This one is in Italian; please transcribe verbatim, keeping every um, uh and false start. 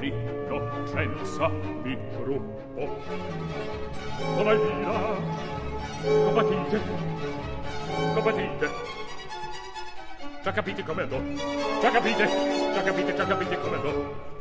d'innocenza mi gruppo. Come via, combattite, combattite. Già capite come andò, già capite, già capite, già capite come andò.